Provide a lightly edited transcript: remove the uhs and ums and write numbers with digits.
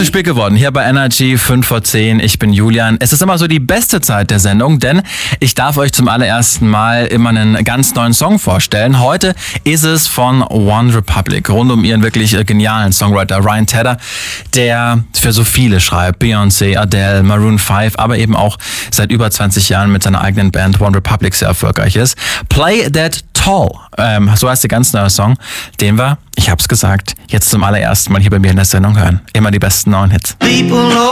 zu spät geworden. Hier bei Energy 5 vor 10. Ich bin Julian. Es ist immer so die beste Zeit der Sendung, denn ich darf euch zum allerersten Mal immer einen ganz neuen Song vorstellen. Heute ist es von OneRepublic, rund um ihren wirklich genialen Songwriter Ryan Tedder, der für so viele schreibt. Beyoncé, Adele, Maroon 5, aber eben auch seit über 20 Jahren mit seiner eigenen Band OneRepublic sehr erfolgreich ist. Play That Tall, so heißt der ganz neue Song, den wir, ich hab's gesagt, jetzt zum allerersten Mal hier bei mir in der Sendung hören. Immer die besten neuen Hits. People